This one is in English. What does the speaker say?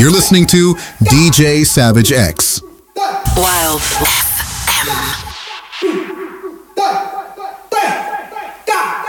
You're listening to DJ Savage X. Wild FM.